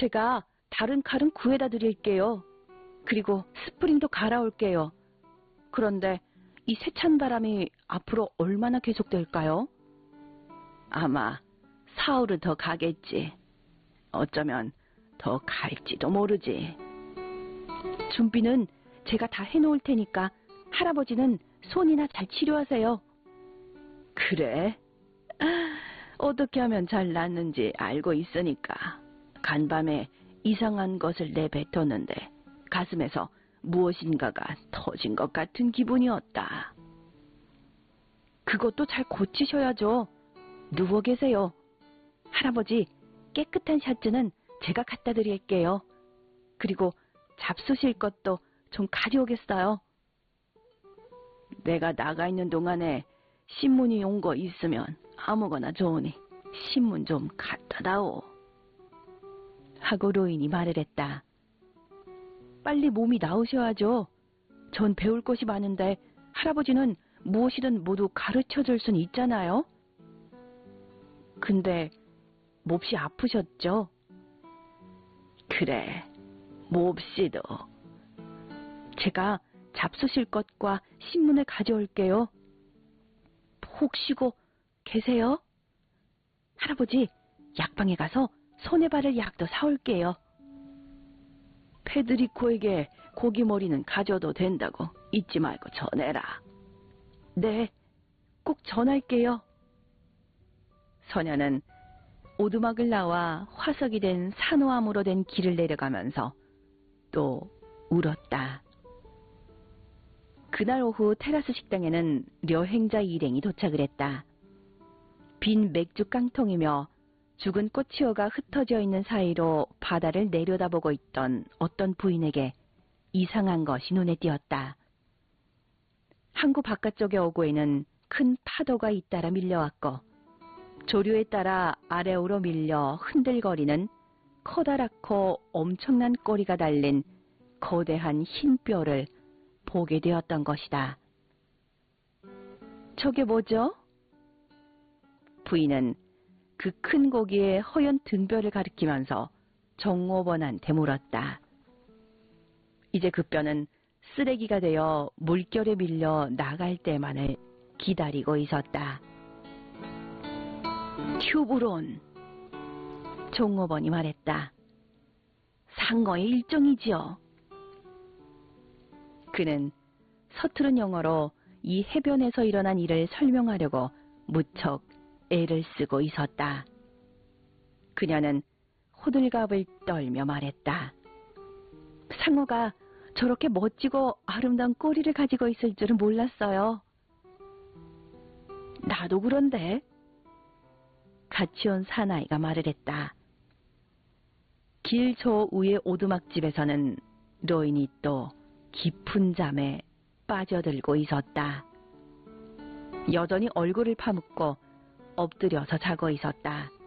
제가 다른 칼은 구해다 드릴게요. 그리고 스프링도 갈아올게요. 그런데 이 세찬 바람이 앞으로 얼마나 계속될까요? 아마 사흘은 더 가겠지. 어쩌면 더 갈지도 모르지. 준비는 제가 다 해놓을 테니까 할아버지는 손이나 잘 치료하세요. 그래? 어떻게 하면 잘 낫는지 알고 있으니까. 간밤에 이상한 것을 내뱉었는데 가슴에서 무엇인가가 터진 것 같은 기분이었다. 그것도 잘 고치셔야죠. 누워 계세요. 할아버지, 깨끗한 샷즈는 제가 갖다 드릴게요. 그리고 잡수실 것도 좀 가져오겠어요. 내가 나가 있는 동안에 신문이 온 거 있으면 아무거나 좋으니 신문 좀 갖다 다오. 하고 로인이 말을 했다. 빨리 몸이 나으셔야죠. 전 배울 것이 많은데 할아버지는 무엇이든 모두 가르쳐줄 순 있잖아요. 근데 몹시 아프셨죠? 그래, 몹시도. 제가 잡수실 것과 신문을 가져올게요. 혹 쉬고 계세요? 할아버지, 약방에 가서 손에 바를 약도 사올게요. 페드리코에게 고기머리는 가져도 된다고 잊지 말고 전해라. 네, 꼭 전할게요. 소녀는 오두막을 나와 화석이 된 산호암으로 된 길을 내려가면서 또 울었다. 그날 오후 테라스 식당에는 여행자 일행이 도착을 했다. 빈 맥주 깡통이며 죽은 꽃치어가 흩어져 있는 사이로 바다를 내려다보고 있던 어떤 부인에게 이상한 것이 눈에 띄었다. 항구 바깥쪽의 어구에는 큰 파도가 잇따라 밀려왔고 조류에 따라 아래로 밀려 흔들거리는 커다랗고 엄청난 꼬리가 달린 거대한 흰 뼈를 보게 되었던 것이다. 저게 뭐죠? 부인은 그 큰 고기의 허연 등뼈를 가리키면서 정오번한테 물었다. 이제 그 뼈는 쓰레기가 되어 물결에 밀려 나갈 때만을 기다리고 있었다. 튜브론, 종업원이 말했다. 상어의 일종이지요. 그는 서투른 영어로 이 해변에서 일어난 일을 설명하려고 무척 애를 쓰고 있었다. 그녀는 호들갑을 떨며 말했다. 상어가 저렇게 멋지고 아름다운 꼬리를 가지고 있을 줄은 몰랐어요. 나도 그런데. 같이 온 사나이가 말을 했다. 길 저 위의 오두막집에서는 로인이 또 깊은 잠에 빠져들고 있었다. 여전히 얼굴을 파묻고 엎드려서 자고 있었다.